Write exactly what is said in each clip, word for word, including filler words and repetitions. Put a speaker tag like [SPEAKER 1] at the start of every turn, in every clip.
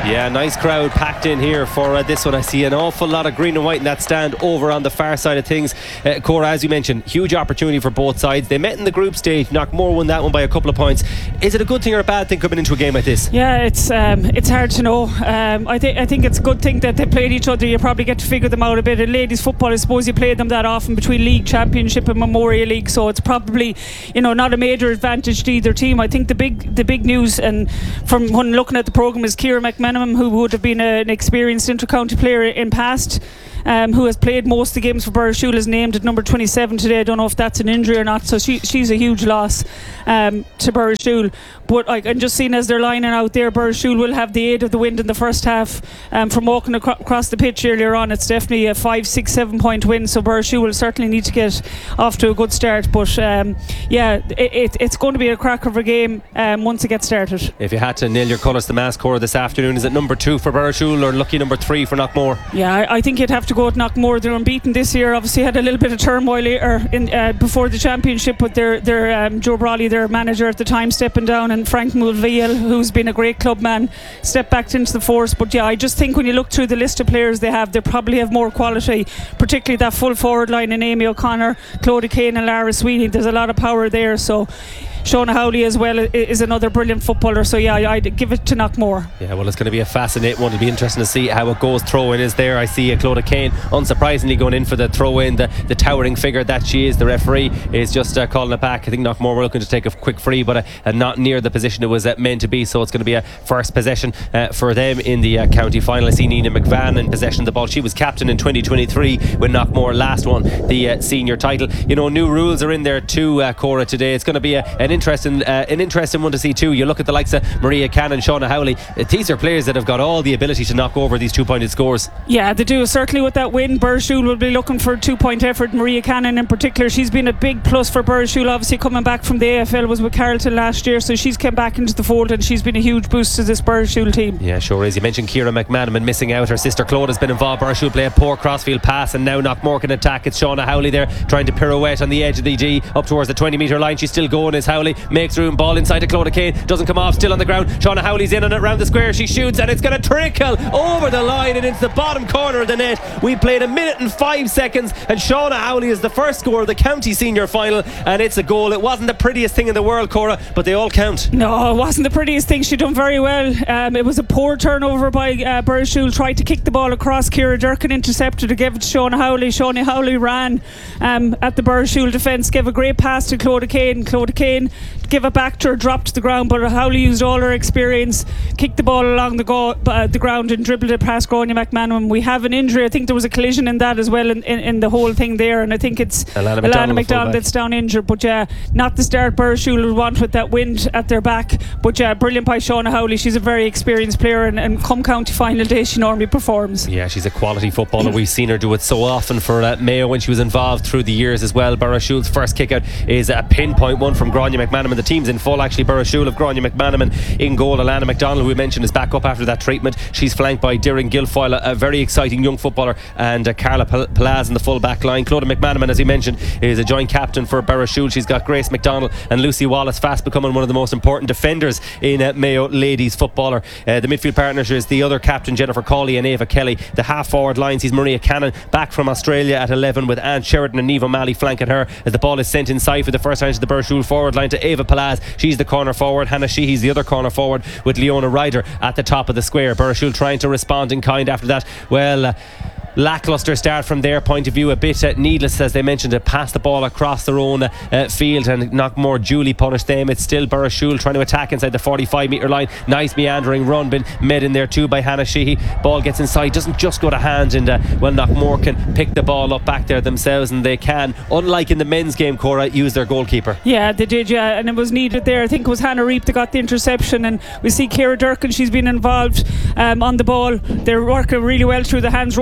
[SPEAKER 1] Yeah, nice crowd packed in here for uh, this one. I see an awful lot of green and white in that stand over on the far side of things. uh, Cora, as you mentioned, huge opportunity for both sides. They met in the group stage. Knockmore won that one by a couple of points. Is it a good thing or a bad thing coming into a game like this?
[SPEAKER 2] Yeah, it's um, it's hard to know. um, I, th- I think it's a good thing that they played each other. You probably get to figure them out a bit. In ladies football, I suppose you play them that often between League Championship and Memorial League, so it's probably, you know, not a major advantage to either team. I think the big the big news, and from when looking at the programme, is Ciara McManamon, who would have been a, an experienced inter-county player in past, um, who has played most of the games for Burrishoole, is named at number twenty-seven today. I don't know if that's an injury or not, so she, she's a huge loss um, to Burrishoole. But like, I'm just seeing as they're lining out there, Burrishoole will have the aid of the wind in the first half. Um, from walking acro- across the pitch earlier on, it's definitely a five, six, seven point win, so Burrishoole will certainly need to get off to a good start. But um, yeah, it, it, it's going to be a cracker of a game um, once it gets started.
[SPEAKER 1] If you had to nail your colours to mask, Cora, this afternoon, is it number two for Burrishoole or lucky number three for Knockmore?
[SPEAKER 2] Yeah, I, I think you'd have to go with Knockmore. They're unbeaten this year. Obviously had a little bit of turmoil er, in, uh, before the championship, but their their um, Joe Brawley, their manager at the time, stepping down, and Frank Mulviel, who's been a great club man, stepped back into the force. But yeah, I just think when you look through the list of players they have, they probably have more quality, particularly that full forward line in Amy O'Connor, Clodagh Kane and Lara Sweeney. There's a lot of power there. So Shauna Howley as well is another brilliant footballer. So yeah, I'd give it to Knockmore.
[SPEAKER 1] Yeah, well, it's going to be a fascinating one. It'll be interesting to see how it goes. Throw-in is there. I see uh, Clodagh Kane unsurprisingly going in for the throw-in. The, the towering figure that she is, the referee is just uh, calling it back. I think Knockmore were looking to take a quick free, but uh, uh, not near the position it was uh, meant to be. So it's going to be a first possession uh, for them in the uh, county final. I see Nina McVan in possession of the ball. She was captain in twenty twenty-three when Knockmore last won the uh, senior title. You know, new rules are in there too, uh, Cora, today. It's going to be a, an interesting uh, an interesting one to see too. You look at the likes of Maria Cannon, Shauna Howley. Uh, these are players that have got all the ability to knock over these two-pointed scores.
[SPEAKER 2] Yeah, they do. Certainly with that win, Burrishoole will be looking for a two-point effort. Maria Cannon in particular, she's been a big plus for Burrishoole. Obviously coming back from the A F L, was with Carleton last year, so she's come back into the fold and she's been a huge boost to this Burrishoole team.
[SPEAKER 1] Yeah, sure is. You mentioned Ciara McManamon missing out. Her sister Claude has been involved. Burrishoole play a poor crossfield pass, and now Knockmore can attack. It's Shauna Howley there trying to pirouette on the edge of the G up towards the twenty metre line. She's still going as Howley makes room, ball inside to Clodagh Kane, doesn't come off, still on the ground. Shauna Howley's in on it round the square. She shoots and it's going to trickle over the line and into the bottom corner of the net. We played a minute and five seconds and Shauna Howley is the first scorer of the county senior final, and it's a goal. It wasn't the prettiest thing in the world, Cora, but they all count.
[SPEAKER 2] No, it wasn't the prettiest thing. She done very well. Um, it was a poor turnover by uh, Burrishoole. Tried to kick the ball across. Ciara Durkin intercepted to give it to Shauna Howley. Shauna Howley ran um, at the Burrishoole defence, gave a great pass to Clodagh Kane. Clodagh Kane give it back to her, dropped to the ground, but Howley used all her experience, kicked the ball along the, go- uh, the ground and dribbled it past Grania McManamon. We have an injury. I think there was a collision in that as well in, in, in the whole thing there, and I think it's
[SPEAKER 1] Alana
[SPEAKER 2] Alana
[SPEAKER 1] McDonald,
[SPEAKER 2] McDonald that's down injured. But yeah, not the start Burrishoole would want with that wind at their back. But yeah, brilliant by Shauna Howley. She's a very experienced player, and, and come county final day she normally performs.
[SPEAKER 1] Yeah, she's a quality footballer. We've seen her do it so often for uh, Mayo when she was involved through the years as well. Burrishoole's first kick out is a pinpoint one from Grania McManamon. The team's in full actually. Burrishoole of Grania McManamon in goal. Alana McDonald, who we mentioned, is back up after that treatment. She's flanked by Darren Guilfoyle, a, a very exciting young footballer, and uh, Carla Pal- Palaz in the full back line. Clodagh McManamon, as he mentioned, is a joint captain for Burrishoole. She's got Grace McDonald and Lucy Wallace fast becoming one of the most important defenders in uh, Mayo ladies footballer. Uh, the midfield partners is the other captain, Jennifer Cawley, and Ava Kelly. The half forward lines, he's Maria Cannon back from Australia at eleven, with Anne Sheridan and Neve O'Malley flanking her as the ball is sent inside for the first time to the Burrishoole forward line to Ava Palaz. She's the corner forward. Hannah Sheehy's the other corner forward, with Leona Ryder at the top of the square. Burrishoole trying to respond in kind after that. Well, uh, lacklustre start from their point of view, a bit uh, needless, as they mentioned, to pass the ball across their own uh, field, and Knockmore duly punished them. It's still Burrishoole trying to attack inside the forty-five metre line. Nice meandering run been made in there too by Hannah Sheehy. Ball gets inside, doesn't just go to hand, and uh, well, Knockmore can pick the ball up back there themselves, and they can, unlike in the men's game, Cora, use their goalkeeper.
[SPEAKER 2] Yeah, they did, yeah, and it was needed there. I think it was Hannah Reap that got the interception, and we see Ciara Durkin, she's been involved um, on the ball. They're working really well through the hands. Roisin Flynn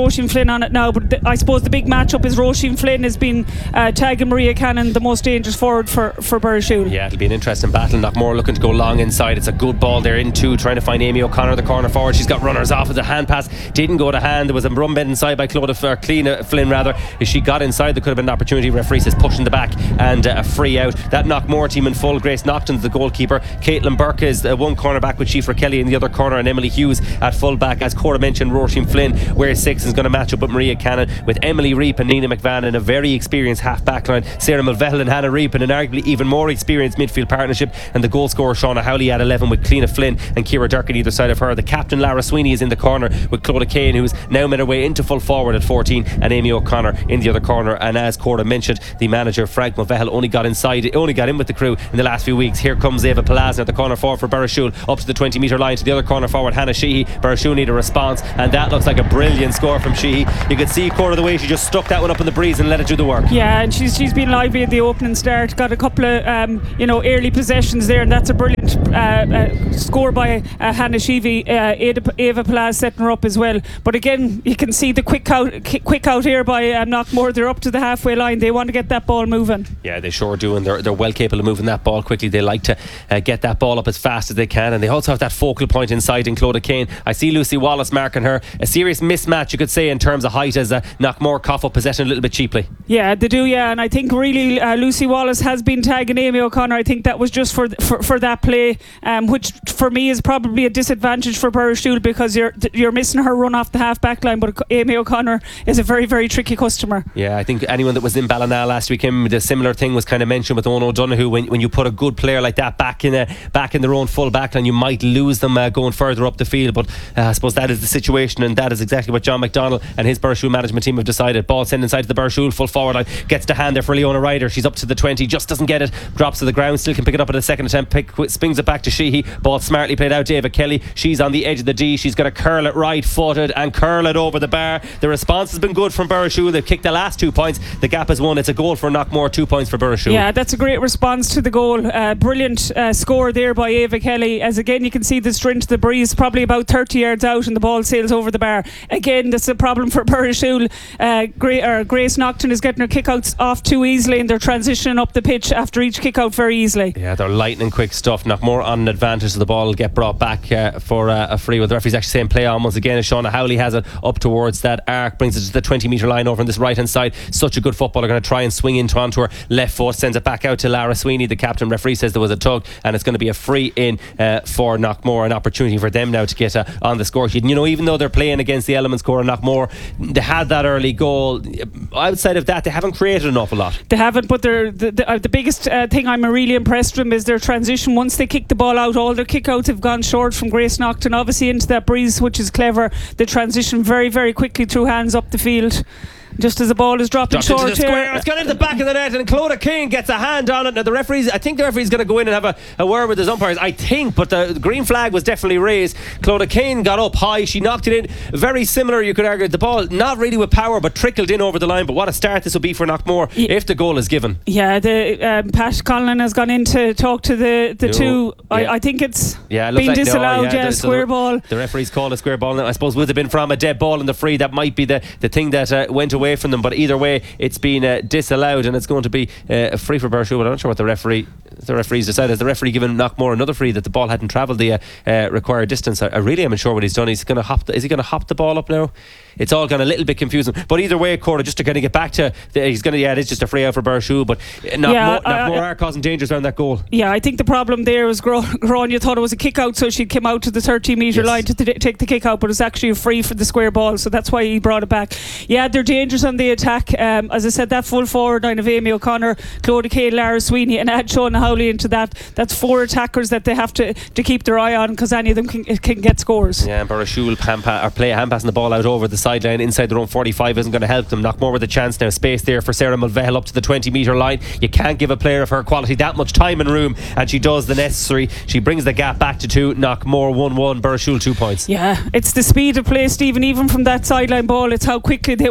[SPEAKER 2] Flynn on it now, but th- I suppose the big matchup is Roisin Flynn has been uh, tagging Maria Cannon the most dangerous forward for, for Burrishoole.
[SPEAKER 1] Yeah, it'll be an interesting battle. Knockmore looking to go long inside. It's a good ball there in two, trying to find Amy O'Connor, the corner forward. She's got runners off with a hand pass, didn't go to hand. There was a run bend inside by Claude or Clean Flynn rather. If she got inside, there could have been an opportunity. Referee says pushing the back and uh, a free out. That Knockmore team in full. Grace Nocton's the goalkeeper. Caitlin Burke is uh, one corner back with Shifra Kelly in the other corner, and Emily Hughes at full back. As Cora mentioned, Roisin Flynn, where six is going to match up with Maria Cannon, with Emily Reap and Nina McVan in a very experienced half back line. Sarah Mulvehel and Hannah Reap in an arguably even more experienced midfield partnership, and the goal scorer Shauna Howley at eleven with Cleena Flynn and Ciara Durkin either side of her. The captain Lara Sweeney is in the corner with Clodagh Kane, who's now made her way into full forward at fourteen, and Amy O'Connor in the other corner. And as Cora mentioned, the manager Frank Mulvehel only got inside, only got in with the crew in the last few weeks. Here comes Eva Palazzo, the corner forward for Burrishoole, up to the twenty metre line to the other corner forward Hannah Sheehy. Burrishoole need a response, and that looks like a brilliant score from Sheehy. You could see Cora the way she just stuck that one up in the breeze and let it do the work.
[SPEAKER 2] Yeah, and she's she's been lively at the opening start. Got a couple of um, you know early possessions there, and that's a brilliant uh, uh, score by uh, Hannah Sheehy. Uh, Eva, Eva Palaz setting her up as well. But again, you can see the quick out, quick out here by um, Knockmore. They're up to the halfway line. They want to get that ball moving.
[SPEAKER 1] Yeah, they sure do, and they're they're well capable of moving that ball quickly. They like to uh, get that ball up as fast as they can, and they also have that focal point inside in Clodagh Kane. I see Lucy Wallace marking her. A serious mismatch, you could say, in terms of height, as uh, Knockmore cough up possession a little bit cheaply.
[SPEAKER 2] Yeah, they do. Yeah, and I think really uh, Lucy Wallace has been tagging Amy O'Connor. I think that was just for for, for that play, um, which for me is probably a disadvantage for Burrishoole, because you're you're missing her run off the half back line. But Amy O'Connor is a very very tricky customer.
[SPEAKER 1] Yeah, I think anyone that was in Ballina last weekend, the similar thing was kind of mentioned with Owen O'Donoghue. When when you put a good player like that back in a back in their own full back line, you might lose them uh, going further up the field. But uh, I suppose that is the situation, and that is exactly what John McDonnell and his Burrishoole management team have decided. Ball sent inside to the Burrishoole full forward line, gets the hand there for Leona Ryder. She's up to the twenty, just doesn't get it, drops to the ground, still can pick it up at a second attempt, pick, spins it back to Sheehy. Ball smartly played out to Eva Kelly. She's on the edge of the D. She's going to curl it right footed and curl it over the bar. The response has been good from Burrishoole. They've kicked the last two points. The gap is one. It's a goal for Knockmore, two points for Burrishoole.
[SPEAKER 2] Yeah, that's a great response to the goal. Uh, brilliant uh, score there by Eva Kelly. As again, you can see the strength of the breeze, probably about thirty yards out, and the ball sails over the bar. Again, that's a problem for Burrishoole. Uh, Gra- or Grace Nocton is getting her kickouts off too easily, and they're transitioning up the pitch after each kickout very easily.
[SPEAKER 1] Yeah, they're lightning quick stuff. Knockmore on an advantage, so the ball will get brought back uh, for uh, a free. With the referee's actually saying play on once again, as Shauna Howley has it up towards that arc, brings it to the twenty metre line over on this right hand side. Such a good footballer, going to try and swing into onto her left foot, sends it back out to Lara Sweeney. The captain. Referee says there was a tug, and it's going to be a free in uh, for Knockmore. An opportunity for them now to get uh, on the score sheet. And you know, even though they're playing against the Elements Corps, Knockmore, they had that early goal. Outside of that, they haven't created an awful lot.
[SPEAKER 2] They haven't, but they're, the, the, uh, the biggest uh, thing I'm really impressed with them is their transition. Once they kick the ball out, all their kickouts have gone short from Grace Nocton, obviously into that breeze, which is clever. They transition very very quickly through hands up the field. Just as the ball is dropping
[SPEAKER 1] Dropped
[SPEAKER 2] short
[SPEAKER 1] into the square.
[SPEAKER 2] here.
[SPEAKER 1] It's gone into the back of the net, and Clodagh King gets a hand on it. Now the referees, I think the referee's going to go in and have a, a word with his umpires, I think, but the, the green flag was definitely raised. Clodagh King got up high, she knocked it in. Very similar, you could argue, the ball not really with power but trickled in over the line. But what a start this will be for Knockmore yeah. if the goal is given.
[SPEAKER 2] Yeah, the um, Pat Conlon has gone in to talk to the, the no, two. I,
[SPEAKER 1] yeah.
[SPEAKER 2] I think it's
[SPEAKER 1] yeah, it
[SPEAKER 2] been
[SPEAKER 1] like,
[SPEAKER 2] disallowed.
[SPEAKER 1] no, yeah,
[SPEAKER 2] yeah,
[SPEAKER 1] the,
[SPEAKER 2] square
[SPEAKER 1] so the,
[SPEAKER 2] ball.
[SPEAKER 1] The referees called a square ball. Now, I suppose would have been from a dead ball in the free. That might be the, the thing that uh, went away from them. But either way, it's been uh, disallowed, and it's going to be uh, a free for Burrishoole. But I'm not sure what the referee the referees decided. Has the referee given Knockmore another free that the ball hadn't travelled the uh, uh, required distance? I, I really am unsure what he's done. He's going to hop the, is he going to hop the ball up now? It's all gone a little bit confusing. But either way, Cora, just to kind of get back to the, he's going to yeah it is just a free out for Burrishoole, but Knockmore,
[SPEAKER 2] yeah,
[SPEAKER 1] Knockmore
[SPEAKER 2] uh,
[SPEAKER 1] are causing dangers around that goal.
[SPEAKER 2] Yeah, I think the problem there was Grania thought it was a kick out, so she came out to the thirty metre yes. line to th- take the kick out, but it's actually a free for the square ball, so that's why he brought it back. Yeah, they're dangerous on the attack. Um, as I said, that full forward line of Amy O'Connor, Clodagh Kane, Lara Sweeney, and add Shauna Howley into that. That's four attackers that they have to, to keep their eye on, because any of them can, can get scores.
[SPEAKER 1] Yeah, and Burrishoole handpa- or play hand passing the ball out over the sideline inside their own forty-five isn't going to help them. Knockmore with a chance now. Space there for Sarah Mulvehel up to the twenty metre line. You can't give a player of her quality that much time and room, and she does the necessary. She brings the gap back to two. Knockmore one one, Burrishoole two points.
[SPEAKER 2] Yeah, it's the speed of play, Stephen, even from that sideline ball. It's how quickly they want to get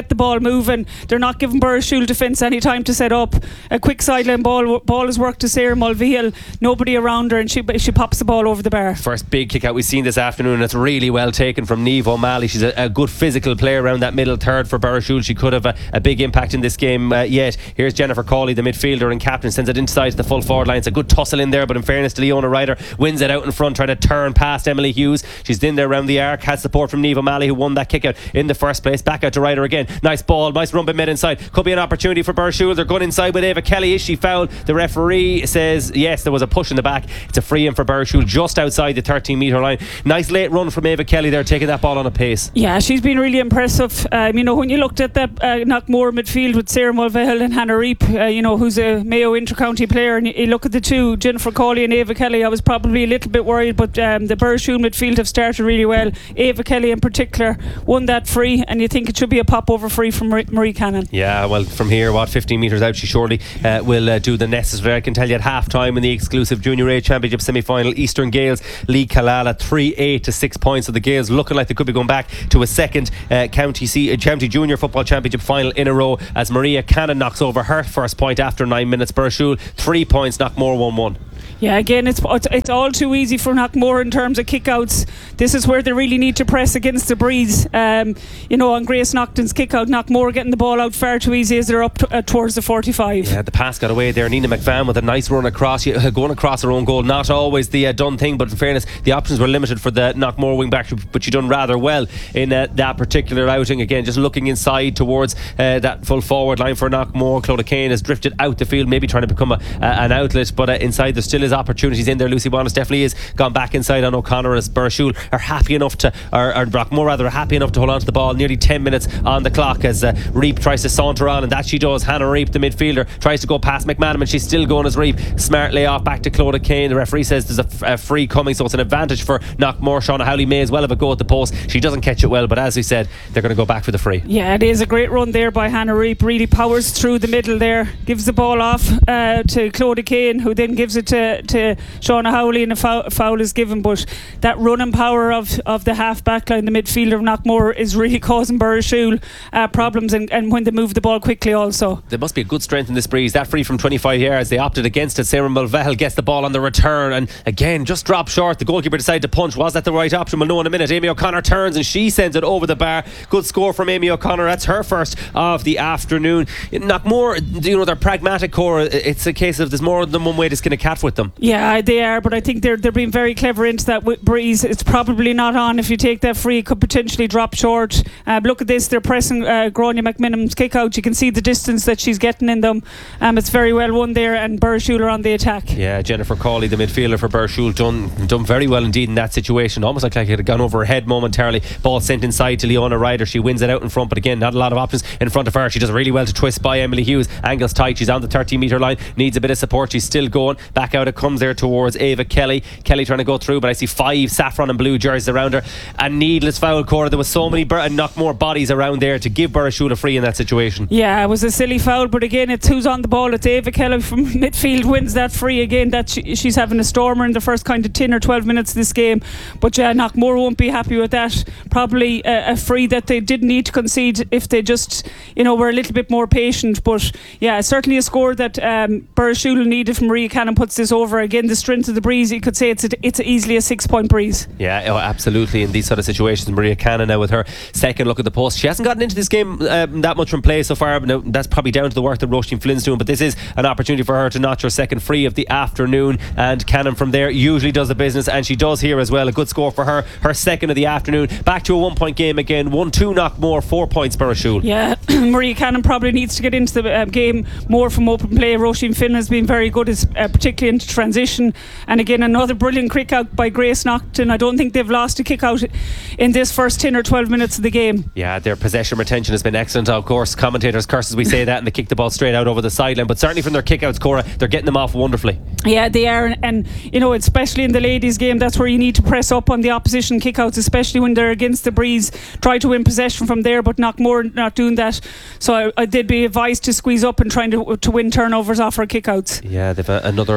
[SPEAKER 2] get the ball moving. They're not giving Burrishoole defence any time to set up. A quick sideline ball ball is worked to Sarah Mulvihill. Nobody around her, and she she pops the ball over the bar.
[SPEAKER 1] First big kick out we've seen this afternoon, and it's really well taken from Niamh O'Malley. She's a, a good physical player around that middle third for Burrishoole. She could have a, a big impact in this game uh, yet. Here's Jennifer Cawley, the midfielder and captain, sends it inside the full forward line. It's a good tussle in there, but in fairness to Leona Ryder, wins it out in front, trying to turn past Emily Hughes. She's in there around the arc, has support from Niamh O'Malley, who won that kick out in the first place. Back out to Ryder again. Nice ball, nice run by mid inside. Could be an opportunity for Burrishoole. They're going inside with Ava Kelly. Is she fouled? The referee says yes, there was a push in the back. It's a free in for Burrishoole just outside the thirteen metre line. Nice late run from Ava Kelly there, taking that ball on a pace.
[SPEAKER 2] Yeah, she's been really impressive. Um, you know, when you looked at that uh, Knockmore midfield with Sarah Mulvihill and Hannah Reap, uh, you know, who's a Mayo inter-county player, and you, you look at the two, Jennifer Cawley and Ava Kelly, I was probably a little bit worried, but um, the Burrishoole midfield have started really well. Ava Kelly in particular won that free, and you think it should be a pop over free from Marie, Marie Cannon.
[SPEAKER 1] Yeah, well, from here, what, fifteen metres out, she surely uh, will uh, do the necessary. I can tell you at half time in the exclusive Junior A Championship semi-final, Eastern Gales lead Killala three eight to six points. So the Gales looking like they could be going back to a second uh, county C- uh, county junior football championship final in a row, as Maria Cannon knocks over her first point after nine minutes. Burrishoole three points, Knockmore one one.
[SPEAKER 2] Yeah, again, it's it's all too easy for Knockmore in terms of kickouts. This is where they really need to press against the breeze. Um, you know, on Grace Naughton's kickout, Knockmore getting the ball out far too easy as they're up to, uh, towards the forty-five.
[SPEAKER 1] Yeah, the pass got away there. Nina McVan with a nice run across, uh, going across her own goal. Not always the uh, done thing, but in fairness, the options were limited for the Knockmore wing back, but she done rather well in uh, that particular outing. Again, just looking inside towards uh, that full forward line for Knockmore. Clodagh Kane has drifted out the field, maybe trying to become a, uh, an outlet, but uh, inside there still is opportunities in there. Lucy Wallace definitely is gone back inside on O'Connor, as Burrishoole are happy enough to, or, or Brockmore rather, are happy enough to hold on to the ball. Nearly ten minutes on the clock as uh, Reap tries to saunter on, and that she does. Hannah Reap, the midfielder, tries to go past McManaman. She's still going as Reap. Smart layoff back to Clodagh Kane. The referee says there's a, f- a free coming, so it's an advantage for Knockmore. Shauna Howley may as well have a go at the post. She doesn't catch it well, but as we said, they're going to go back for the free.
[SPEAKER 2] Yeah, it is a great run there by Hannah Reap. Really powers through the middle there, gives the ball off uh, to Clodagh Kane, who then gives it to, to Shauna Howley, and a foul, foul is given. But that running power of, of the half back line, the midfielder of Knockmore, is really causing Burrishoole uh, problems, and, and when they move the ball quickly also.
[SPEAKER 1] There must be a good strength in this breeze. That free from twenty-five yards, they opted against it. Sarah Mulvihill gets the ball on the return, and again just dropped short. The goalkeeper decided to punch. Was that the right option? We'll know in a minute. Amy O'Connor turns and she sends it over the bar. Good score from Amy O'Connor. That's her first of the afternoon. Knockmore, you know, they're pragmatic core. It's a case of there's more than one way to skin a cat with them.
[SPEAKER 2] Yeah, they are, but I think they're they're being very clever into that w- breeze. It's probably not on. If you take that free, it could potentially drop short. Uh, look at this, they're pressing uh, Grania McMinim's kick out. You can see the distance that she's getting in them. Um, it's very well won there, and Burrishoole are on the attack.
[SPEAKER 1] Yeah, Jennifer Cawley, the midfielder for Burrishoole, done done very well indeed in that situation. Almost like, like it had gone over her head momentarily. Ball sent inside to Leona Ryder. She wins it out in front, but again, not a lot of options in front of her. She does really well to twist by Emily Hughes. Angles tight. She's on the thirty metre line. Needs a bit of support. She's still going. Back out it comes there towards Ava Kelly. Kelly trying to go through, but I see five saffron and blue jerseys around her. A needless foul, Cora. There was so many Bur- and Knockmore bodies around there to give Burrishoole a free in that situation.
[SPEAKER 2] Yeah, it was a silly foul, but again, it's who's on the ball. It's Ava Kelly from midfield wins that free again. That she, she's having a stormer in the first kind of ten or twelve minutes of this game, but yeah, Knockmore won't be happy with that. Probably a, a free that they didn't need to concede if they just, you know, were a little bit more patient. But yeah, certainly a score that um, Burrishoole needed from Maria Cannon puts this over. Again, the strength of the breeze, you could say it's a, it's easily a six point breeze.
[SPEAKER 1] Yeah, oh, absolutely. In these sort of situations, Maria Cannon now with her second look at the post. She hasn't gotten into this game um, that much from play so far. Now, that's probably down to the work that Roisin Flynn's doing, but this is an opportunity for her to notch her second free of the afternoon, and Cannon from there usually does the business, and she does here as well. A good score for her, her second of the afternoon. Back to a one point game again. one two Knockmore, four points Burrishoole.
[SPEAKER 2] Yeah, Maria Cannon probably needs to get into the uh, game more from open play. Roisin Flynn has been very good, uh, particularly into transition, and again another brilliant kick out by Grace Naughton. I don't think they've lost a kick out in this first ten or twelve minutes of the game.
[SPEAKER 1] Yeah, their possession retention has been excellent. Of course, commentators curse as we say that, and they kick the ball straight out over the sideline, but certainly from their kick outs, Cora, they're getting them off wonderfully.
[SPEAKER 2] Yeah, they are, and, and you know, especially in the ladies game, that's where you need to press up on the opposition kick outs, especially when they're against the breeze. Try to win possession from there, but Knockmore not doing that, so I, I did be advised to squeeze up and trying to, to win turnovers off our kick outs.
[SPEAKER 1] Yeah, they've a, another uh,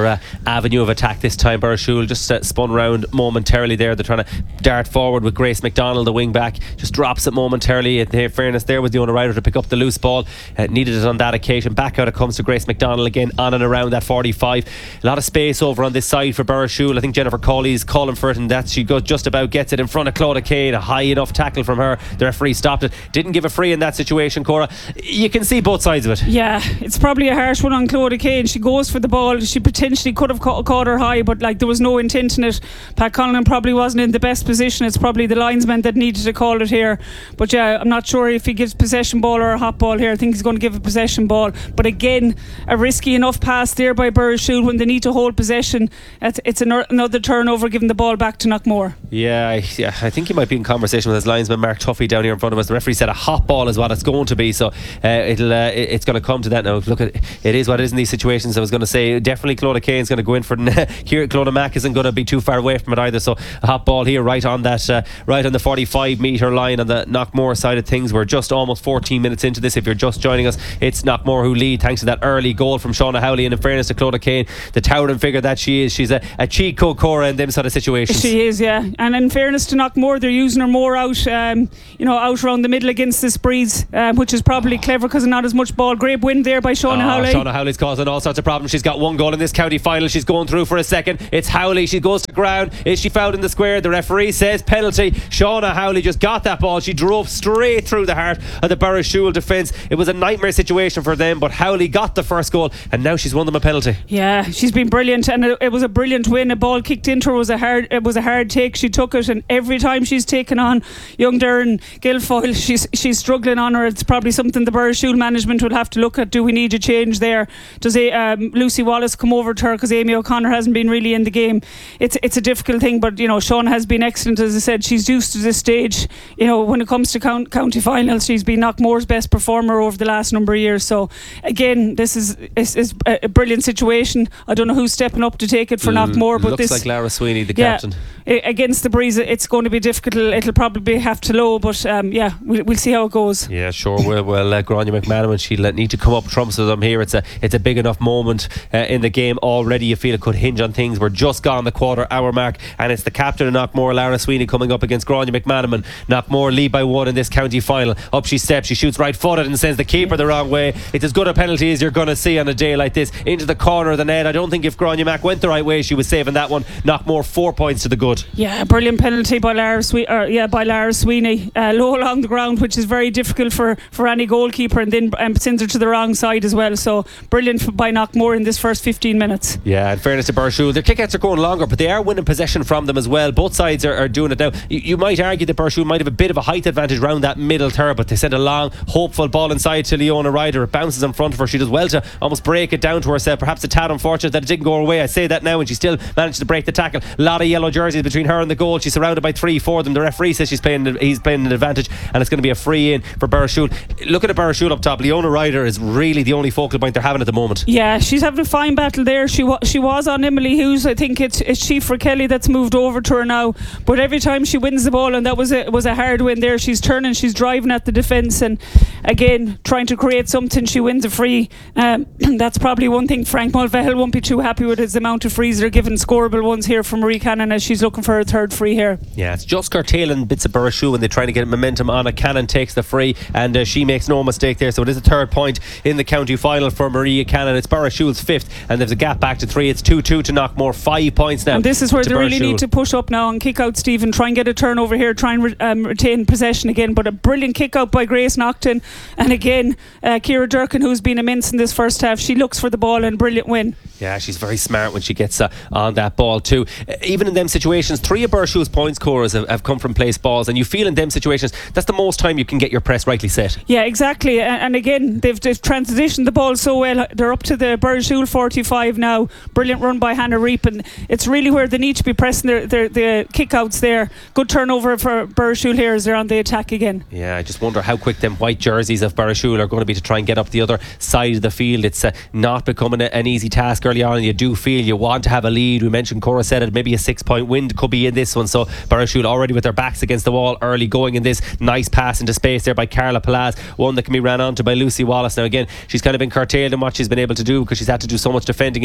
[SPEAKER 1] avenue of attack this time. Burrishoole just uh, spun round momentarily there. They're trying to dart forward with Grace McDonald, the wing back, just drops it momentarily. In fairness, there was the owner rider to pick up the loose ball, uh, needed it on that occasion. Back out it comes to Grace McDonald again, on and around that forty-five. A lot of space over on this side for Burrishoole. I think Jennifer Cawley's calling for it, and that she goes just about gets it in front of Clodagh Kane. A high enough tackle from her. The referee stopped it, didn't give a free in that situation. Cora, you can see both sides of it.
[SPEAKER 2] Yeah, it's probably a harsh one on Clodagh Kane. She goes for the ball. She potentially could have caught, caught her high, but like there was no intent in it. Pat Conlon probably wasn't in the best position. It's probably the linesman that needed to call it here. But yeah, I'm not sure if he gives possession ball or a hot ball here. I think he's going to give a possession ball. But again, a risky enough pass there by Burrishoole when they need to hold possession. It's, it's an, another turnover, giving the ball back to Knockmore.
[SPEAKER 1] Yeah, I, yeah, I think he might be in conversation with his linesman Mark Tuffy down here in front of us. The referee said a hot ball is what it's going to be, so uh, it'll uh, it, it's going to come to that now. Look, at it is what it is in these situations. I was going to say definitely Clodagh Kane's going to go in for here. Clodagh Mack isn't going to be too far away from it either, so a hot ball here right on that uh, right on the forty-five metre line on the Knockmore side of things. We're just almost fourteen minutes into this. If you're just joining us, it's Knockmore who lead thanks to that early goal from Shauna Howley, and in fairness to Clodagh Kane, the towering figure that she is, she's a, a cheat code Cora in them sort of situations.
[SPEAKER 2] She is, yeah. And in fairness to Knockmore, they're using her more out um, you know out around the middle against this breeze, um, which is probably clever because not as much ball. Great win there by Shauna
[SPEAKER 1] oh,
[SPEAKER 2] Howley.
[SPEAKER 1] Shauna Howley's causing all sorts of problems. She's got one goal in this county final. She's going through for a second. It's Howley. She goes to ground. Is she fouled in the square? The referee says penalty. Shauna Howley just got that ball. She drove straight through the heart of the Burrishoole defence. It was a nightmare situation for them, but Howley got the first goal, and now she's won them a penalty.
[SPEAKER 2] Yeah, she's been brilliant, and it, it was a brilliant win. A ball kicked into her was a hard. It was a hard take. She took it, and every time she's taken on young Darren Guilfoyle, she's she's struggling on her. It's probably something the Burrishoole management will have to look at. Do we need a change there? Does a, um, Lucy Wallace come over to her because Amy O'Connor hasn't been really in the game? It's it's a difficult thing, but you know Sean has been excellent. As I said, she's used to this stage. You know, when it comes to count, county finals, she's been Knockmore's best performer over the last number of years. So again, this is is, is a brilliant situation. I don't know who's stepping up to take it for mm, Knockmore, but
[SPEAKER 1] looks
[SPEAKER 2] this
[SPEAKER 1] like Lara Sweeney, the
[SPEAKER 2] yeah,
[SPEAKER 1] captain.
[SPEAKER 2] Against the breeze, it's going to be difficult. It'll probably have to low, but um, yeah, we'll, we'll see how it goes.
[SPEAKER 1] Yeah, sure. Well, well uh, Grania McManaman, she'll uh, need to come up trumps with them here. It's a it's a big enough moment uh, in the game already. You feel it could hinge on things. We're just gone the quarter hour mark, and it's the captain of Knockmore, Lara Sweeney, coming up against Grania McManaman. Knockmore lead by one in this county final. Up she steps, she shoots right footed and sends the keeper the wrong way. It's as good a penalty as you're going to see on a day like this. Into the corner of the net. I don't think if Grania Mac went the right way, she was saving that one. Knockmore four points to the good.
[SPEAKER 2] Yeah, brilliant penalty by Lara Sweeney. Uh, yeah, by Lara Sweeney, uh, low along the ground, which is very difficult for, for any goalkeeper, and then um, sends her to the wrong side as well. So brilliant by Knockmore in this first fifteen minutes.
[SPEAKER 1] Yeah, in fairness to Burrishoole, their kickouts are going longer, but they are winning possession from them as well. Both sides are, are doing it now. You, you might argue that Burrishoole might have a bit of a height advantage round that middle third, but they send a long, hopeful ball inside to Leona Ryder. It bounces in front of her. She does well to almost break it down to herself. Perhaps a tad unfortunate that it didn't go her way. I say that now, and she still managed to break the tackle. A lot of yellow jerseys between her and the goal. She's surrounded by three for them. The referee says she's playing, he's playing an advantage, and it's going to be a free in for Burrishoole. Looking at Burrishoole up top, Leona Ryder is really the only focal point they're having at the moment.
[SPEAKER 2] Yeah, she's having a fine battle there. She wa- she was on Emily Hughes. I think it's, it's Chief for Kelly that's moved over to her now. But every time she wins the ball, and that was a, was a hard win there, she's turning, she's driving at the defence, and again trying to create something. She wins a free. Um, that's probably one thing Frank Mulvihill won't be too happy with, is the amount of frees they're giving, scoreable ones here from Marie Cannon, as she's looking for her third free here.
[SPEAKER 1] Yeah, it's just curtailing bits of Burrishoole when they're trying to get momentum on it. Cannon takes the free, and uh, she makes no mistake there. So it is a third point in the county final for Maria Cannon. It's Burrishoole's fifth, and there's a gap back to three. It's two two to Knockmore. Five points now.
[SPEAKER 2] And this is where they really
[SPEAKER 1] Burrishoole.
[SPEAKER 2] need to push up now and kick out Stephen, try and get a turnover here, try and re- um, retain possession again. But a brilliant kick out by Grace Nocton, and again uh, Ciara Durkin, who's been immense in this first half. She looks for the ball, and brilliant win.
[SPEAKER 1] Yeah, she's very smart when she gets uh, on that ball too. Uh, even in them situations, three of Burrishoole's points scorers have, have come from place balls, and you feel in them situations that's the most time you can get your press rightly set.
[SPEAKER 2] Yeah, exactly. And, and again, they've, they've transitioned the ball so well. They're up to the Burrishoole forty-five now. Brilliant run by Hannah Reap, and it's really where they need to be pressing their, their, the kick-outs there. Good turnover for Burrishoole here as they're on the attack again.
[SPEAKER 1] Yeah, I just wonder how quick them white jerseys of Burrishoole are going to be to try and get up the other side of the field. It's uh, not becoming a, an easy task early on, and you do feel you want to have a lead. We mentioned, Cora said it, maybe a six point win could be in this one. So Burrishoole already with their backs against the wall early going in this. Nice pass into space there by Carla Palaz, one that can be ran onto by Lucy Wallace. Now again, she's kind of been curtailed in what she's been able to do because she's had to do so much defending in these early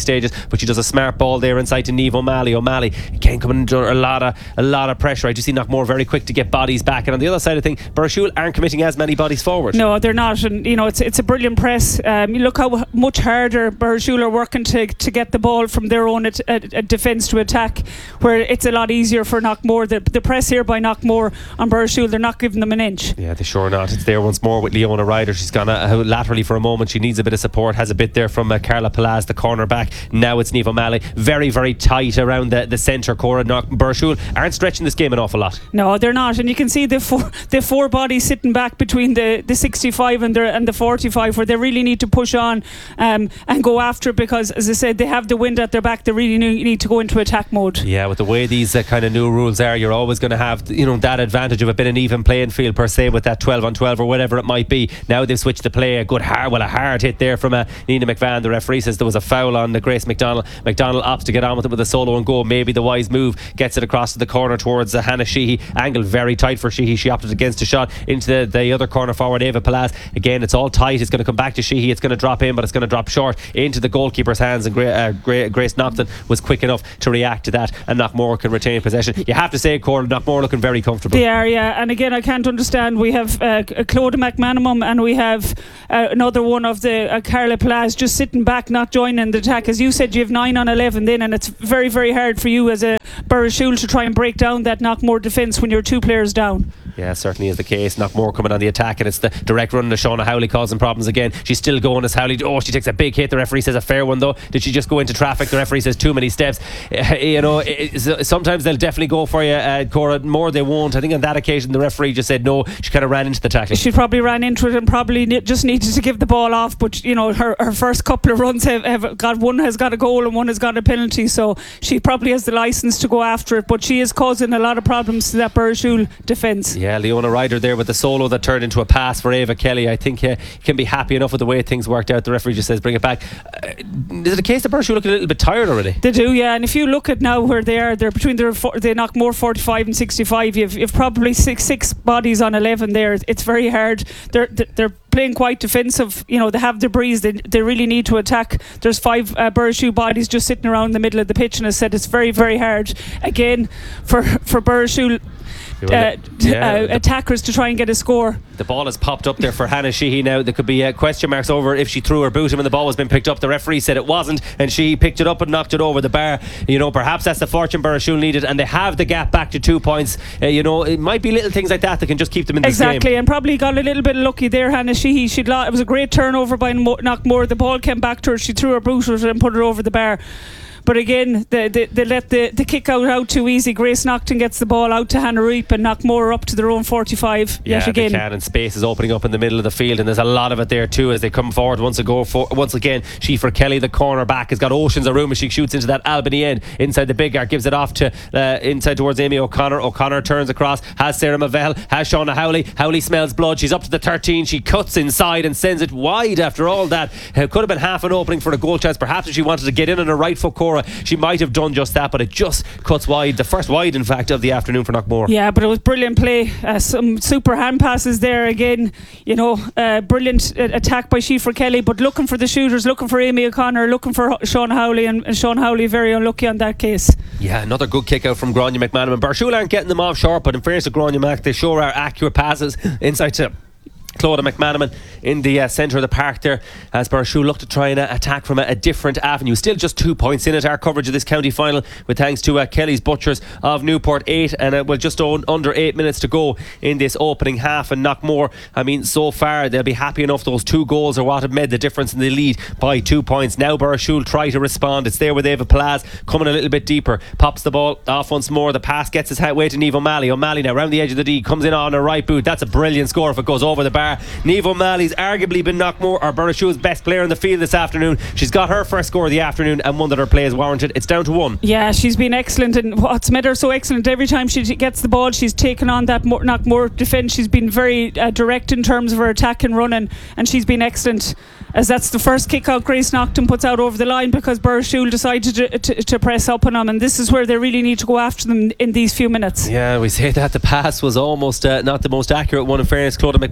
[SPEAKER 1] stages, but she does a smart ball there inside to Niamh O'Malley. O'Malley again coming under a lot of a lot of pressure. I just see Knockmore very quick to get bodies back, and on the other side of things, Burrishoole aren't committing as many bodies forward.
[SPEAKER 2] No, they're not, and you know it's it's a brilliant press. Um, you look how much harder Burrishoole are working to to get the ball from their own at, at, at defence to attack, where it's a lot easier for Knockmore. The, the press here by Knockmore on Burrishoole, they're not giving them an inch.
[SPEAKER 1] Yeah, they're sure not. It's there once more with Leona Ryder. She's gone uh, laterally for a moment. She needs a bit of support. Has a bit there from uh, Carla Palaz, the corner back. Now it's Niamh O'Malley. Very, very tight around the, the centre core. Burrishoole aren't stretching this game an awful lot.
[SPEAKER 2] No, they're not. And you can see the four, the four bodies sitting back between the, the sixty-five and the, and the forty-five, where they really need to push on um, and go after it, because, as I said, they have the wind at their back. They really need to go into attack mode.
[SPEAKER 1] Yeah, with the way these uh, kind of new rules are, you're always going to have, you know, that advantage of a bit of an even playing field per se with that twelve on twelve or whatever it might be. Now they've switched the play. A good hard, well, a hard hit there from uh, Nina McVan. The referee says there was a foul on the Grace McDonald. McDonald opts to get on with it with a solo and go. Maybe the wise move, gets it across to the corner towards uh, Hannah Sheehy. Angle very tight for Sheehy. She opted against a shot into the, the other corner forward, Eva Palaz. Again, it's all tight. It's going to come back to Sheehy. It's going to drop in, but it's going to drop short into the goalkeeper's hands, and Gra- uh, Gra- Grace Nocton was quick enough to react to that, and Knockmore can retain possession. You have to say, Cora, Knockmore looking very comfortable.
[SPEAKER 2] They are, yeah. And again, I can't understand. We have uh, Clodagh McManamum, and we have uh, another one of the uh, Carla Palaz just sitting back, not joining the attack. As you said, you have nine on eleven then, and it's very, very hard for you as a Burrishoole to try and break down that Knockmore defence when you're two players down.
[SPEAKER 1] Yeah, certainly is the case. Knockmore coming on the attack, and it's the direct run to Shauna Howley causing problems again. She's still going as Howley. Oh, she takes a big hit. The referee says a fair one though. Did she just go into traffic? The referee says too many steps. Uh, you know, it, sometimes they'll definitely go for you, uh, Cora. More they won't. I think on that occasion the referee just said no. She kind of ran into the tackle.
[SPEAKER 2] She probably ran into it and probably ne- just needed to give the ball off. But you know, her, her first couple of runs have, have got one has got a goal and one has got a penalty, so she probably has the licence to go after it. But she is causing a lot of problems to that Burrishoole defence.
[SPEAKER 1] Yeah, Leona Ryder there with the solo that turned into a pass for Ava Kelly. I think uh, can be happy enough with the way things worked out. The referee just says bring it back. Uh, is it a case that Burrishoole looking a little bit tired already?
[SPEAKER 2] They do, yeah. And if you look at now where they are, they're between their for, they knock more forty-five and sixty-five. You've, you've probably six six bodies on eleven there. It's very hard. They're they're playing quite defensive. You know, they have the breeze. They, they really need to attack. There's five uh, Burrishoole bodies just sitting around the middle of the pitch, and as I said, it's very, very hard again for for Burrishoole Uh,
[SPEAKER 1] yeah,
[SPEAKER 2] uh, attackers to try and get a score.
[SPEAKER 1] The ball has popped up there for Hannah Sheehy now. There could be uh, question marks over if she threw her boot when the ball was being picked up. The referee said it wasn't, and she picked it up and knocked it over the bar. You know, perhaps that's the fortune Burrishoole needed, and they have the gap back to two points. Uh, you know, it might be little things like that that can just keep them in this game.
[SPEAKER 2] Exactly, and probably got a little bit lucky there, Hannah Sheehy. She'd lo- it was a great turnover by Knockmore. The ball came back to her. She threw her boot and put it over the bar. But again, they, they, they let the, the kick out out too easy. Grace Nocton gets the ball out to Hannah Reap, and Knockmore up to their own forty-five
[SPEAKER 1] yeah,
[SPEAKER 2] yet again.
[SPEAKER 1] They can, and space is opening up in the middle of the field, and there's a lot of it there too as they come forward once ago. For, once again, Sheefer Kelly, the corner back, has got oceans of room as she shoots into that Albany end inside the big arc, gives it off to uh, inside towards Amy O'Connor. O'Connor turns across, has Sarah Mavell, has Shauna Howley. Howley smells blood. She's up to the thirteen. She cuts inside and sends it wide. After all that, it could have been half an opening for a goal chance. Perhaps if she wanted to get in on her right foot, Cora, she might have done just that, but it just cuts wide. The first wide, in fact, of the afternoon for Knockmore.
[SPEAKER 2] Yeah, but it was brilliant play. Uh, some super hand passes there again. You know, uh, brilliant uh, attack by Sheefer Kelly, but looking for the shooters, looking for Amy O'Connor, looking for Sean Howley, and, and Sean Howley very unlucky on that case.
[SPEAKER 1] Yeah, another good kick out from Grania McManaman. Burrishoole aren't getting them off short, but in fairness to Grania Mac, they sure are accurate passes inside to Clodagh McManaman in the uh, centre of the park there, as Burrishoole look to try and uh, attack from a, a different avenue. Still just two points in it. Our coverage of this county final, with thanks to uh, Kelly's Butchers of Newport. Eight and uh, well, just on, under eight minutes to go in this opening half. And Knockmore, I mean, so far they'll be happy enough. Those two goals are what have made the difference in the lead by two points. Now Burrishoole try to respond. It's there with Eva Palaz coming a little bit deeper, pops the ball off once more. The pass gets his way to Niamh O'Malley. O'Malley now round the edge of the D, comes in on her right boot. That's a brilliant score if it goes over the bar. Niamh O'Malley's arguably been Knockmore or Burrishoole's best player in the field this afternoon. She's got her first score of the afternoon, and one that her play is warranted. It's down to one.
[SPEAKER 2] Yeah, she's been excellent, and what's made her so excellent, every time she gets the ball, she's taken on that Knockmore defence. She's been very uh, direct in terms of her attack and running, and she's been excellent, as that's the first kick out Grace Nocton puts out over the line, because Burrishoole decided to, to, to press up on them, and this is where they really need to go after them in these few minutes.
[SPEAKER 1] Yeah, we say that the pass was almost uh, not the most accurate one. In fairness, Clodagh McManaman used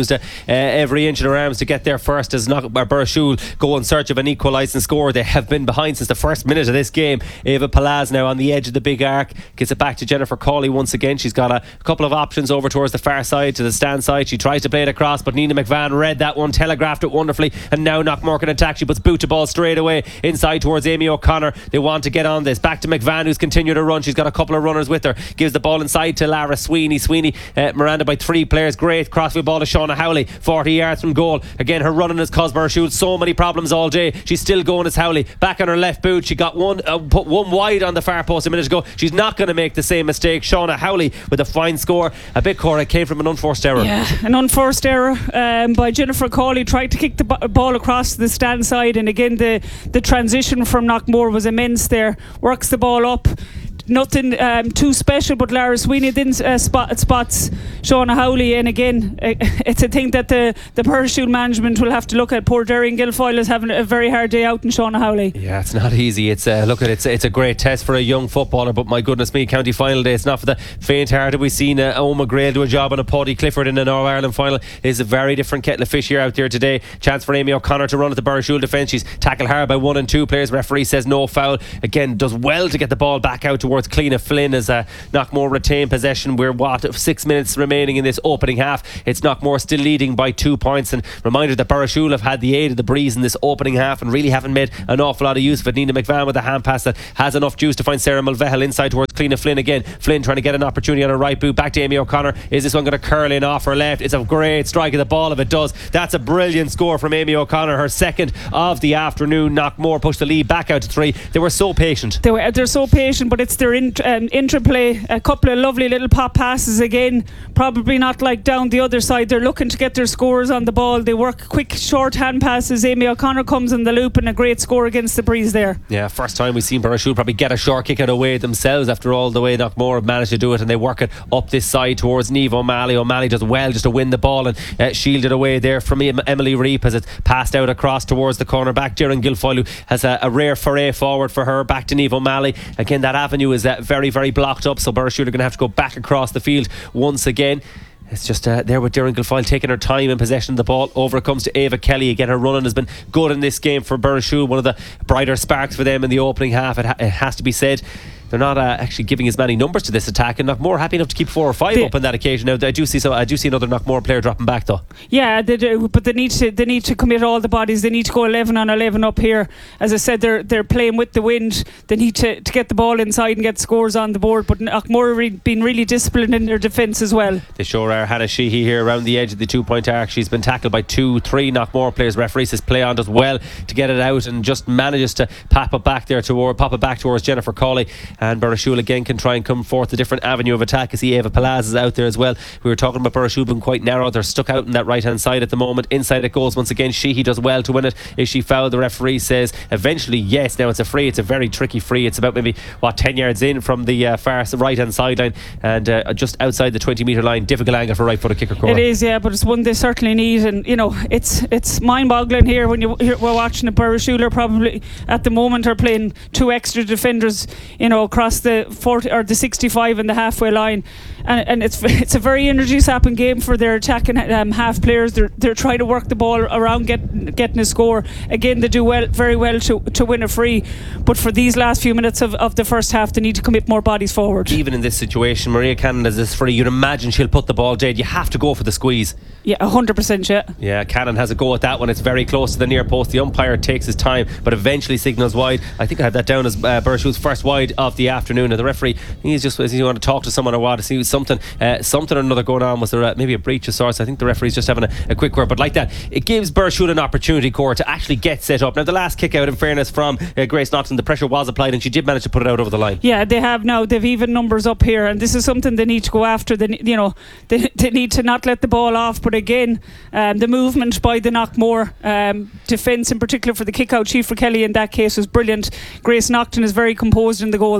[SPEAKER 1] used uh, uh, every inch in her arms to get there first as Knock- uh, Burrishoole go in search of an equalising score. They have been behind since the first minute of this game. Eva Palaz now on the edge of the big arc, gets it back to Jennifer Cawley once again. She's got a couple of options over towards the far side, to the stand side. She tries to play it across, but Nina McVan read that one, telegraphed it wonderfully, and now Knockmore can attack. She puts boot to ball straight away inside towards Amy O'Connor. They want to get on this. Back to McVan, who's continued to run. She's got a couple of runners with her. Gives the ball inside to Lara Sweeney. Sweeney, uh, Miranda by three players. Great crossfield ball to Shauna Howley, forty yards from goal. Again, her running has caused Burrishoole so many problems all day. She's still going as Howley. Back on her left boot. She got one, uh, put one wide on the far post a minute ago. She's not going to make the same mistake. Shauna Howley with a fine score. A bit, Cora, came from an unforced error.
[SPEAKER 2] Yeah, an unforced error um, by Jennifer Cawley. Tried to kick the b- ball across the stand side, and again the, the transition from Knockmore was immense there. Works the ball up. Nothing um, too special, but Lara Sweeney didn't uh, spot spots Shauna Howley, and again uh, it's a thing that the the Burrishoole management will have to look at. Poor Derry and Guilfoyle is having a very hard day out in Shauna Howley.
[SPEAKER 1] Yeah, it's not easy. It's uh, look at it's it's a great test for a young footballer, but my goodness me, county final day, it's not for the faint-hearted. We've seen uh, Oma Grail do a job on a Paddy Clifford in an All-Ireland final. It's a very different kettle of fish here out there today. Chance for Amy O'Connor to run at the Burrishoole defence. She's tackled hard by one and two players. Referee says no foul. Again, does well to get the ball back out towards Cleena Flynn as uh, Knockmore retain possession. We're what six minutes remaining in this opening half. It's Knockmore still leading by two points, and reminder that Burrishoole have had the aid of the breeze in this opening half and really haven't made an awful lot of use of it. Nina McVan with a hand pass that has enough juice to find Sarah Mulvehel inside towards Cleena Flynn again. Flynn trying to get an opportunity on her right boot. Back to Amy O'Connor. Is this one going to curl in off her left? It's a great strike of the ball if it does. That's a brilliant score from Amy O'Connor, her second of the afternoon. Knockmore pushed the lead back out to three. They were so patient.
[SPEAKER 2] They were, they're so patient, but it's their in, um, interplay. A couple of lovely little pop passes again. Probably not like down the other side. They're looking to get their scores on the ball. They work quick short hand passes. Amy O'Connor comes in the loop and a great score against the breeze there.
[SPEAKER 1] Yeah, first time we've seen Burrishoole probably get a short kick out away themselves after all the way Knockmore have managed to do it, and they work it up this side towards Niamh O'Malley. O'Malley does well just to win the ball and uh, shield it away there from Emily Reap as it's passed out across towards the corner back. Darren Guilfoyle, who has a, a rare foray forward for her. Back to Niamh O'Malley. Again, that avenue is uh, very very blocked up, so Burrishoole are going to have to go back across the field once again. It's just uh, there with Darren Guilfoyle taking her time in possession of the ball. Over it comes to Ava Kelly. Again, her running has been good in this game for Burrishoole. One of the brighter sparks for them in the opening half, it, ha- it has to be said. They're not uh, actually giving as many numbers to this attack, and Knockmore happy enough to keep four or five the, up on that occasion. Now I do see so I do see another Knockmore player dropping back though.
[SPEAKER 2] Yeah, they do, but they need to they need to commit all the bodies. They need to go eleven on eleven up here. As I said, they're they're playing with the wind. They need to, to get the ball inside and get scores on the board. But Knockmore have been really disciplined in their defence as well.
[SPEAKER 1] They sure are. Hannah Sheehy here around the edge of the two point arc. She's been tackled by two, three Knockmore players. Referee says play on, does well to get it out and just manages to pop it back there toward pop it back towards Jennifer Cawley, and Burrishoole again can try and come forth a different avenue of attack. I see Eva Palaz is out there as well. We were talking about Burrishoole being quite narrow. They're stuck out in that right hand side at the moment. Inside it goes once again. Sheehy does well to win it. Is she fouled? The referee says eventually yes. Now it's a free. It's a very tricky free. It's about maybe what ten yards in from the uh, far right hand sideline and uh, just outside the twenty metre line. Difficult angle for right footed kicker. Cora.
[SPEAKER 2] It is, yeah, but it's one they certainly need, and you know it's it's mind boggling here when you we're watching a Burrishoole are probably at the moment are playing two extra defenders, you know, across the forty or the sixty-five and the halfway line, and, and it's it's a very energy sapping game for their attacking um, half players. They're they're trying to work the ball around getting getting a score. Again, they do well very well to to win a free, but for these last few minutes of, of the first half, they need to commit more bodies forward.
[SPEAKER 1] Even in this situation, Maria Cannon is this free. You'd imagine she'll put the ball dead. You have to go for the squeeze.
[SPEAKER 2] Yeah, one hundred percent. Yeah.
[SPEAKER 1] Yeah, Cannon has a go at that one. It's very close to the near post. The umpire takes his time, but eventually signals wide. I think I have that down as uh, Burrishoole's first wide of the afternoon, and the referee, he's just is he want to talk to someone or what? To see something, uh, something or another going on. Was there uh, maybe a breach of sorts? I think the referee's just having a, a quick word. But like that, it gives Burrishoole an opportunity, Cora, to actually get set up. Now the last kick out, in fairness, from uh, Grace Naughton, the pressure was applied, and she did manage to put it out over the line.
[SPEAKER 2] Yeah, they have now. They've even numbers up here, and this is something they need to go after. They, you know, they, they need to not let the ball off. But again, um, the movement by the Knockmore um, defence, in particular for the kick out, Chief for Kelly in that case was brilliant. Grace Naughton is very composed in the goal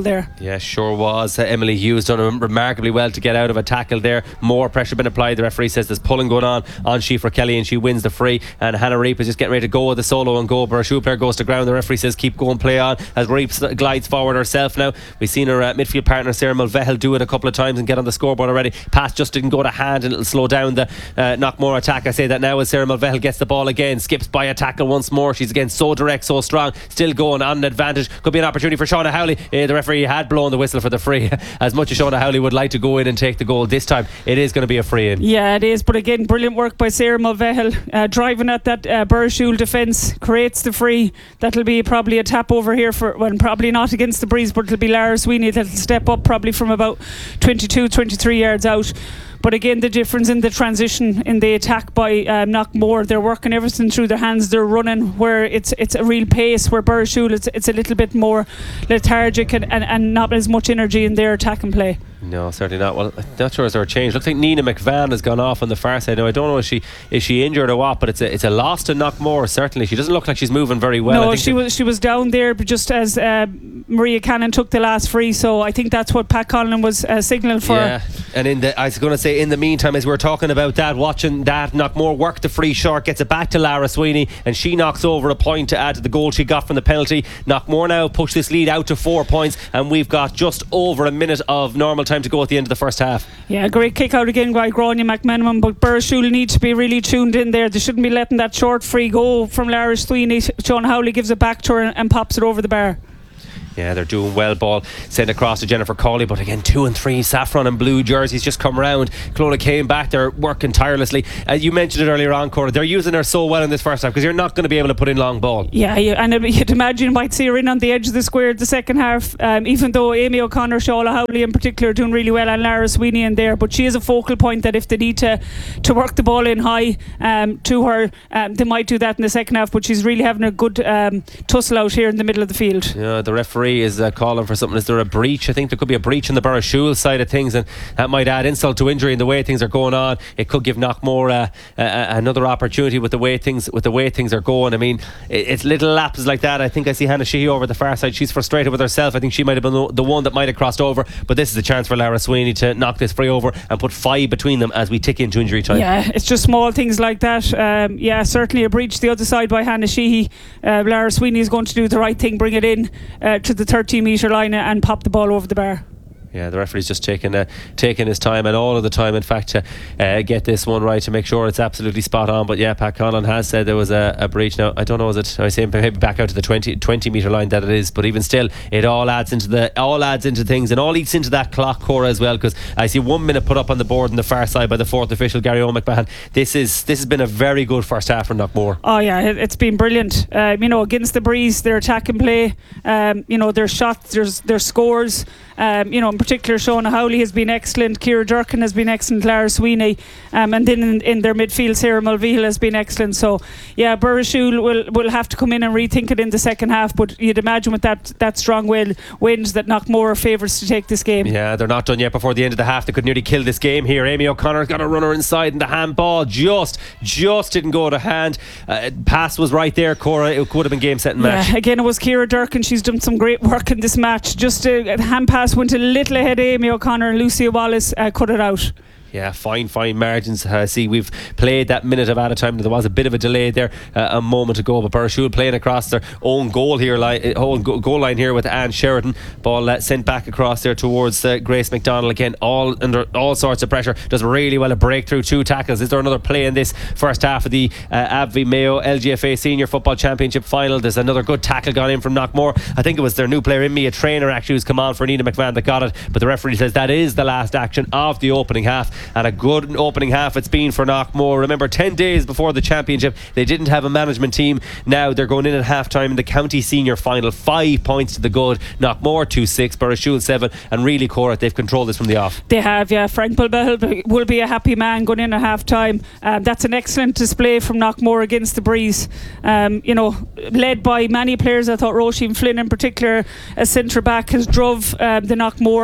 [SPEAKER 2] there.
[SPEAKER 1] Yeah, sure was. Uh, Emily Hughes done remarkably well to get out of a tackle there. More pressure been applied. The referee says there's pulling going on on Shifra Kelly, and she wins the free. And Hannah Reap is just getting ready to go with the solo and go. Burrishoole player goes to ground. The referee says keep going, play on, as Reap glides forward herself now. We've seen her uh, midfield partner Sarah Mulvehel do it a couple of times and get on the scoreboard already. Pass just didn't go to hand, and it'll slow down the uh, Knockmore attack. I say that now as Sarah Mulvehel gets the ball again, skips by a tackle once more. She's again so direct, so strong, still going on an advantage. Could be an opportunity for Shauna Howley. Uh, the referee had blown the whistle for the free. As much as Shauna Howley would like to go in and take the goal, this time it is going to be a free in.
[SPEAKER 2] Yeah, it is. But again, brilliant work by Sarah Mulvehel, uh, driving at that uh, Burrishoole defence, creates the free. That'll be probably a tap over here for, well, probably not against the breeze, but it'll be Lara Sweeney that'll step up probably from about twenty-two, twenty-three yards out. But again, the difference in the transition in the attack by um, Knockmore, they're working everything through their hands. They're running where it's it's a real pace, where Burrishoole it's, it's a little bit more lethargic and, and, and not as much energy in their attack and play.
[SPEAKER 1] No, certainly not. Well, I'm not sure is there a change. Looks like Nina McVan has gone off on the far side now. I don't know if she is she injured or what, but it's a it's a loss to Knockmore. Certainly, she doesn't look like she's moving very well.
[SPEAKER 2] No,
[SPEAKER 1] I think
[SPEAKER 2] she was she was down there, but just as uh, Maria Cannon took the last free. So I think that's what Pat Conlon was uh, signalling for.
[SPEAKER 1] Yeah, and in the I was going to say in the meantime, as we we're talking about that, watching that Knockmore work the free short, gets it back to Lara Sweeney, and she knocks over a point to add to the goal she got from the penalty. Knockmore now push this lead out to four points, and we've got just over a minute of normal time to go at the end of the first half.
[SPEAKER 2] Yeah, great kick out again by Grania McMenamin, but Burrishoole need to be really tuned in there. They shouldn't be letting that short free go from Lara Sweeney. Sean Howley gives it back to her and, and pops it over the bar.
[SPEAKER 1] Yeah, they're doing well. Ball sent across to Jennifer Cawley, but again, two and three saffron and blue jerseys just come round. Clona came back. They're working tirelessly. Uh, you mentioned it earlier on, Cora. They're using her so well in this first half because you're not going to be able to put in long ball.
[SPEAKER 2] Yeah, yeah, and you'd imagine you might see her in on the edge of the square the second half. Um, even though Amy O'Connor, Shaula Howley in particular, are doing really well, and Lara Sweeney in there, but she is a focal point that if they need to to work the ball in high um, to her, um, they might do that in the second half. But she's really having a good um, tussle out here in the middle of the field.
[SPEAKER 1] Yeah, the referee is uh, calling for something. Is there a breach? I think there could be a breach in the Burrishoole side of things, and that might add insult to injury in the way things are going on. It could give Knockmore uh, uh, another opportunity with the way things with the way things are going. I mean, it, it's little lapses like that. I think I see Hannah Sheehy over the far side. She's frustrated with herself. I think she might have been the, the one that might have crossed over, but this is a chance for Lara Sweeney to knock this free over and put five between them as we tick into injury time.
[SPEAKER 2] Yeah, it's just small things like that. Um, yeah, certainly a breach the other side by Hannah Sheehy. Uh, Lara Sweeney is going to do the right thing, bring it in uh, to the thirteen metre line and pop the ball over the bar.
[SPEAKER 1] Yeah, the referee's just taking uh, taking his time, and all of the time, in fact, to uh, get this one right, to make sure it's absolutely spot on. But yeah, Pat Conlon has said there was a, a breach. Now, I don't know, is it, I say maybe back out to the twenty, twenty metre line that it is, but even still, it all adds into the all adds into things, and all eats into that clock, Cora, as well, because I see one minute put up on the board on the far side by the fourth official, Gary O'McMahon. This is this has been a very good first half for Knockmore.
[SPEAKER 2] Oh yeah, it, it's been brilliant. Um, you know, against the breeze, their attack and play, um, you know, their shots, their, their scores. Um, you know, in particular, Shauna Howley has been excellent. Kira Durkin has been excellent. Lara Sweeney, um, and then in, in their midfield, Sarah Mulvehel has been excellent. So, yeah, Burrishoole will will have to come in and rethink it in the second half. But you'd imagine with that that strong wind, winds that Knockmore are favourites to take this game.
[SPEAKER 1] Yeah, they're not done yet. Before the end of the half, they could nearly kill this game here. Amy O'Connor's got a runner inside, and the handball just just didn't go to hand. Uh, pass was right there, Cora. It could have been game, set and match.
[SPEAKER 2] Yeah, again, it was Kira Durkin. She's done some great work in this match. Just a, a hand pass went a little ahead of Amy O'Connor, and Lucia Wallace uh, cut it out.
[SPEAKER 1] Yeah, fine, fine margins. Uh, see, we've played that minute of added time. There was a bit of a delay there uh, a moment ago, but Burrishoole playing across their own goal here, line, own goal line here with Anne Sheridan. Ball uh, sent back across there towards uh, Grace McDonald. Again, all under all sorts of pressure. Does really well a breakthrough, two tackles. Is there another play in this first half of the uh, Abvie Mayo L G F A Senior Football Championship final? There's another good tackle gone in from Knockmore. I think it was their new player in me, a trainer actually, who's come on for Nina McMahon that got it, but the referee says that is the last action of the opening half, and a good opening half it's been for Knockmore. Remember, ten days before the championship they didn't have a management team. Now they're going in at half time in the county senior final. Five points to the good. Knockmore two six, Burrishoole seven, and really, Cora, they've controlled this from the off.
[SPEAKER 2] They have, yeah. Frank Mulvehel will be a happy man going in at half time. Um, that's an excellent display from Knockmore against the breeze. Um, you know, led by many players. I thought Roisin Flynn in particular, a centre back, has drove um, the Knockmore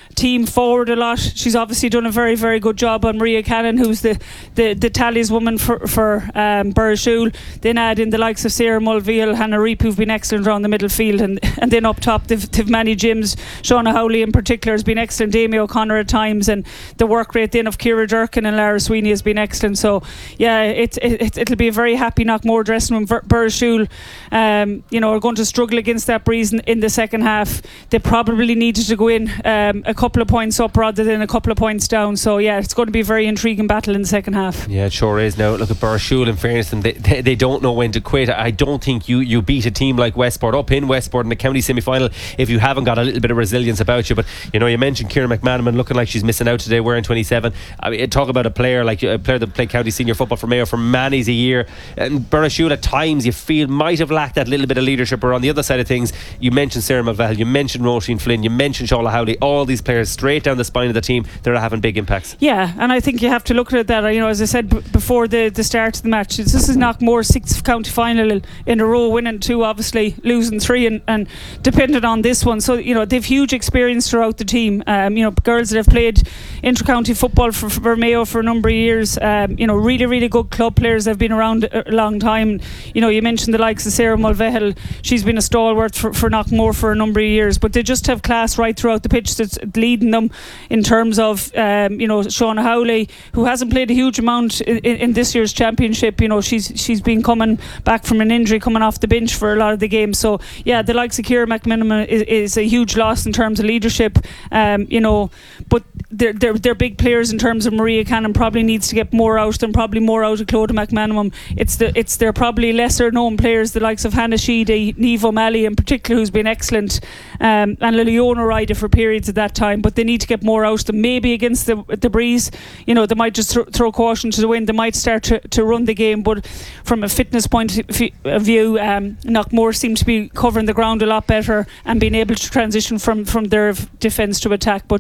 [SPEAKER 2] team forward a lot. She's obviously done a very, very good job on Maria Cannon, who's the, the, the taliswoman for, for um, Burrishoole. Then add in the likes of Sarah Mulveal, Hannah Reap, who've been excellent around the middle field. And, and then up top, they've, they've many Jims. Shauna Howley in particular has been excellent. Amy O'Connor at times. And the work rate then of Ciara Durkin and Lara Sweeney has been excellent. So, yeah, it, it, it'll be a very happy Knockmore dressing room. Burrishoole, um, you know, are going to struggle against that breeze in, in the second half. They probably needed to go in um, a couple of points up rather than a couple of points down. So, yeah, it's going to be a very intriguing battle in the second half.
[SPEAKER 1] Yeah, it sure is. Now, look at Burrishoole, in fairness, and they, they, they don't know when to quit. I don't think you, you beat a team like Westport up in Westport in the county semi-final if you haven't got a little bit of resilience about you. But, you know, you mentioned Ciara McManaman looking like she's missing out today, wearing twenty-seven. I mean, talk about a player like a player that played county senior football for Mayo for many's a year. And Burrishoole at times you feel might have lacked that little bit of leadership. Or on the other side of things, you mentioned Sarah Mulveal, you mentioned Roisin Flynn, you mentioned Shaula Howley, all these players straight down the spine of the team, they're having big impacts.
[SPEAKER 2] Yeah, and I think you have to look at that. You know, as I said b- before the, the start of the match, this is Knockmore's sixth county final in a row, winning two, obviously losing three, and, and dependent on this one. So, you know, they've huge experience throughout the team. Um, you know, girls that have played inter-county football for, for Mayo for a number of years. Um, you know, really, really good club players that have been around a long time. You know, you mentioned the likes of Sarah Mulveal. She's been a stalwart for, for Knockmore for a number of years, but they just have class right throughout the pitch that's leading them in terms of, um, you know, Shauna Howley, who hasn't played a huge amount in, in this year's championship. You know, she's she's been coming back from an injury, coming off the bench for a lot of the games. So, yeah, the likes of Ciara McManaman is, is a huge loss in terms of leadership. Um, you know, but they're, they're they're big players in terms of Maria Cannon. Probably needs to get more out of them, probably more out of Clodagh McManaman. It's the it's their probably lesser known players, the likes of Hannah Sheedy, Niamh O'Malley in particular, who's been excellent, um, and Leona Ryder for periods at that time. But they need to get more out of them. Maybe against the the breeze, you know, they might just th- throw caution to the wind. They might start to, to run the game, but from a fitness point of view, um, Knockmore seem to be covering the ground a lot better and being able to transition from from their defence to attack. But